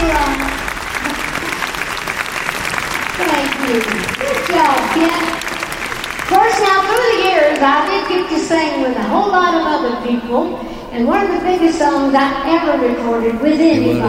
Thank you. Good job, Ken. Of course, now through the years, I did get to sing with a whole lot of other people, and one of the biggest songs I ever recorded with anybody